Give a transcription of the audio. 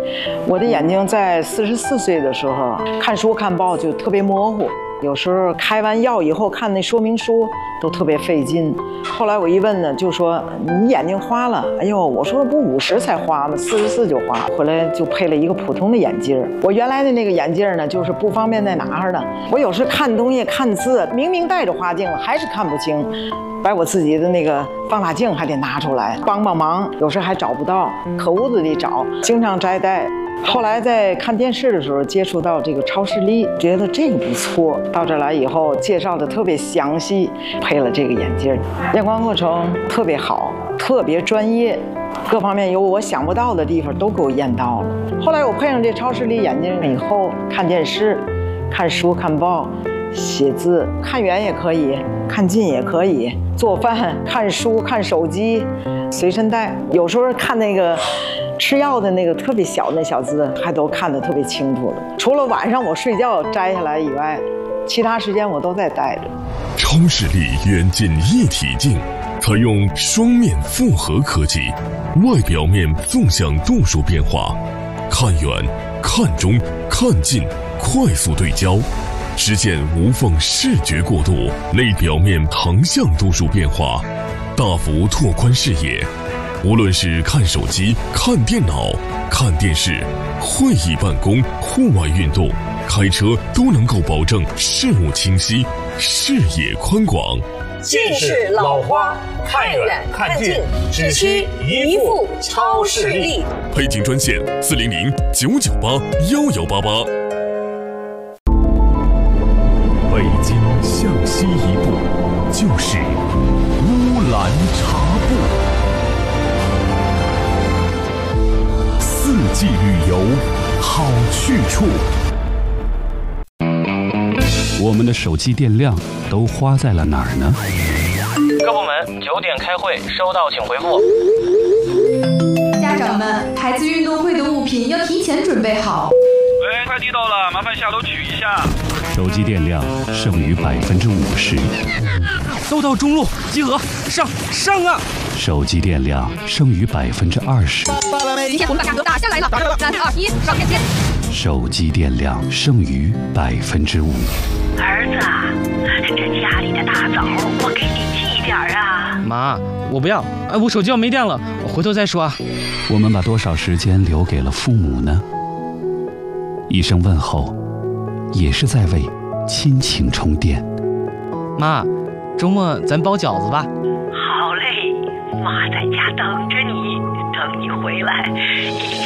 我的眼睛在44岁的时候看书看报就特别模糊，有时候开完药以后看那说明书都特别费劲。后来我一问呢，就说你眼睛花了。哎呦，我说不50才花吗？44就花。回来就配了一个普通的眼镜。我原来的那个眼镜呢，就是不方便再拿着呢。我有时看东西看字，明明戴着花镜了，还是看不清。把我自己的那个放大镜还得拿出来帮帮忙，有时还找不到，可屋子里找，经常摘戴。后来在看电视的时候接触到这个超视力，觉得这个不错。到这来以后介绍的特别详细，配了这个眼镜，验光过程特别好，特别专业，各方面有我想不到的地方都给我验到了。后来我配上这超视力眼镜以后，看电视、看书、看报、写字，看远也可以，看近也可以，做饭、看书、看手机，随身带。有时候看那个吃药的那个特别小的那小字，还都看得特别清楚了。除了晚上我睡觉摘下来以外，其他时间我都在戴着。 超视力远近一体镜，采用双面复合科技，外表面纵向度数变化，看远、看中、看近，快速对焦。实现无缝视觉过渡，内表面横向度数变化，大幅拓宽视野。无论是看手机、看电脑、看电视、会议办公、户外运动、开车，都能够保证视物清晰、视野宽广。 近视老花，看远看近，只需一副超视力。 配镜专线400-998-1188。北京向西一步，就是乌兰察布。四季旅游，好去处。 我们的手机电量都花在了哪儿呢？ 各部门9点开会，收到请回复。 家长们，孩子运动会的物品要提前准备好。 喂，快递到了，麻烦下楼取一下。 手机电量剩余50%。 都到中路集合，上啊！ 手机电量剩余20%。 今天我们把价格打下来了，3、2、1，上线。 手机电量剩余5%。 儿子啊，这家里的大枣我给你寄点啊。 妈，我不要，我手机要没电了，我回头再说啊。 我们把多少时间留给了父母呢？一声问候，也是在为亲情充电。 妈，周末咱包饺子吧。 好嘞，妈在家等着你，等你回来。